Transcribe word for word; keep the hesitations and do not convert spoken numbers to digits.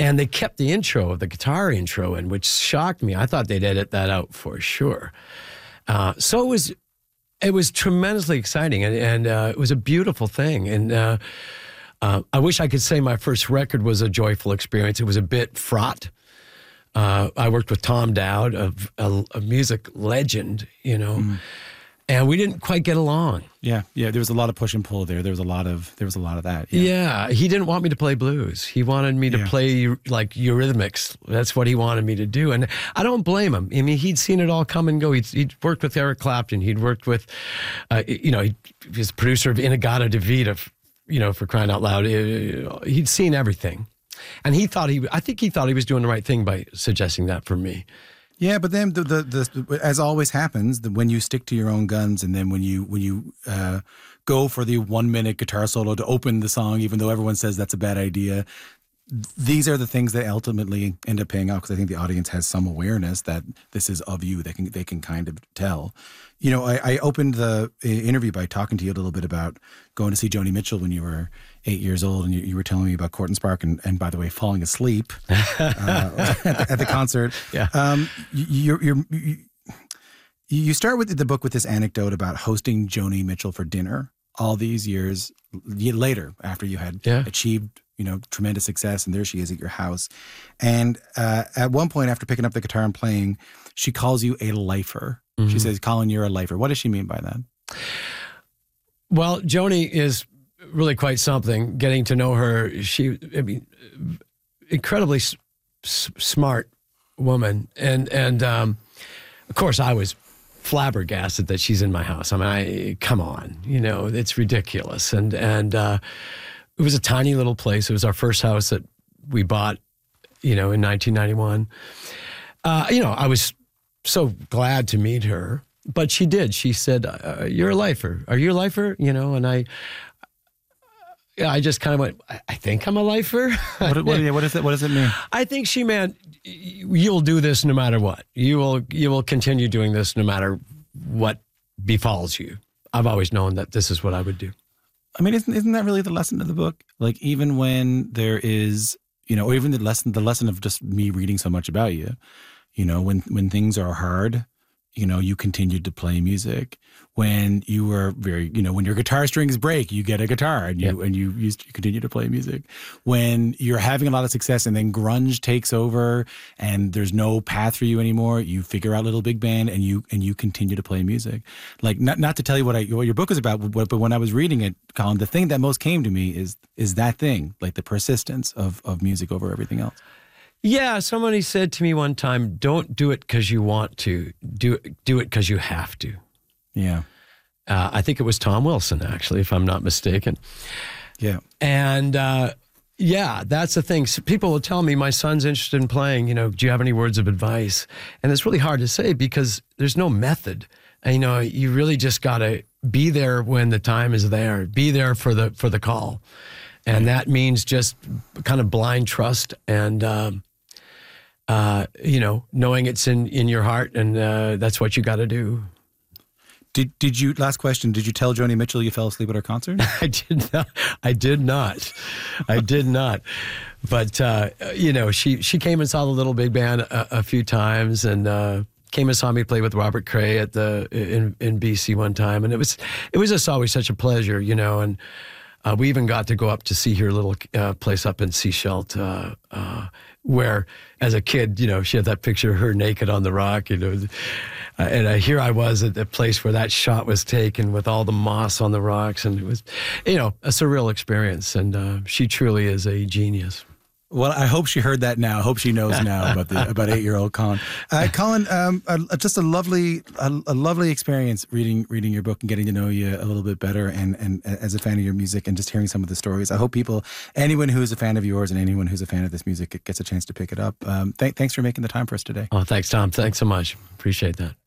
And they kept the intro, the guitar intro in, which shocked me. I thought they'd edit that out for sure. Uh, so it was, it was tremendously exciting, and, and uh, it was a beautiful thing. And uh, uh, I wish I could say my first record was a joyful experience. It was a bit fraught. Uh, I worked with Tom Dowd, a, a, a music legend, you know, mm. and we didn't quite get along. Yeah, yeah. There was a lot of push and pull there. There was a lot of there was a lot of that. Yeah, yeah he didn't want me to play blues. He wanted me to yeah. play like Eurythmics. That's what he wanted me to do, and I don't blame him. I mean, he'd seen it all come and go. He'd, he'd worked with Eric Clapton. He'd worked with, uh, you know, he was producer of In-A-Gadda-Da-Vida, you know, for crying out loud. He'd seen everything. And he thought he, I think he thought he was doing the right thing by suggesting that for me. Yeah, but then the, the, the as always happens, the, when you stick to your own guns, and then when you when you uh, go for the one minute guitar solo to open the song, even though everyone says that's a bad idea, these are the things that ultimately end up paying off, because I think the audience has some awareness that this is of you. They can they can kind of tell. You know, I, I opened the interview by talking to you a little bit about going to see Joni Mitchell when you were eight years old, and you, you were telling me about Court and Spark, and, and by the way, falling asleep uh, at, the, at the concert. Yeah. Um, you, you're, you you start with the book with this anecdote about hosting Joni Mitchell for dinner all these years later, after you had yeah. achieved, you know, tremendous success, and there she is at your house. And uh, at one point, after picking up the guitar and playing, she calls you a lifer. Mm-hmm. She says, "Colin, you're a lifer." What does she mean by that? Well, Joni is really quite something. Getting to know her, she, I mean, incredibly s- smart woman, and and um, of course, I was flabbergasted that she's in my house. I mean, I come on, you know, it's ridiculous, and and uh, it was a tiny little place. It was our first house that we bought, you know, in nineteen ninety-one. Uh, you know, I was so glad to meet her, but she did. She said, uh, "You're a lifer. Are you a lifer?" You know, and I, yeah, I just kind of went, I, I think I'm a lifer. what, what, what is it? What does it mean? I think she meant you'll do this no matter what. You will, you will continue doing this no matter what befalls you. I've always known that this is what I would do. I mean, isn't isn't that really the lesson of the book? Like, even when there is, you know, or even the lesson, the lesson of just me reading so much about you, you know, when when things are hard, you know, you continued to play music. When you were very, you know, when your guitar strings break, you get a guitar and you yep. and you, you continue to play music. When you're having a lot of success and then grunge takes over and there's no path for you anymore, you figure out Little Big Band and you and you continue to play music. Like, not not to tell you what I what your book is about, but, but when I was reading it, Colin, the thing that most came to me is is that thing, like the persistence of of music over everything else. Yeah, somebody said to me one time, "Don't do it because you want to. Do do it because you have to." Yeah. Uh, I think it was Tom Wilson, actually, if I'm not mistaken. Yeah. And uh, yeah, that's the thing. So people will tell me, my son's interested in playing, you know, do you have any words of advice? And it's really hard to say because there's no method. And, you know, you really just got to be there when the time is there. Be there for the for the call. And that means just kind of blind trust and, um, uh, you know, knowing it's in, in your heart, and uh, that's what you got to do. Did did you, last question, did you tell Joni Mitchell you fell asleep at her concert? I did not. I did not. I did not. But, uh, you know, she, she came and saw the Little Big Band a, a few times, and uh, came and saw me play with Robert Cray at the in, in B C one time. And it was it was just always such a pleasure, you know, and uh, we even got to go up to see her little uh, place up in Sechelt, uh, uh, where, as a kid, you know, she had that picture of her naked on the rock, you know, uh, and uh, here I was at the place where that shot was taken with all the moss on the rocks, and it was, you know, a surreal experience, and uh, she truly is a genius. Well, I hope she heard that now. I hope she knows now about the about eight-year-old Colin. Uh, Colin, um, uh, just a lovely a, a lovely experience reading reading your book and getting to know you a little bit better, and, and as a fan of your music and just hearing some of the stories. I hope people, anyone who's a fan of yours and anyone who's a fan of this music, gets a chance to pick it up. Um, th- thanks for making the time for us today. Oh, thanks, Tom. Thanks so much. Appreciate that.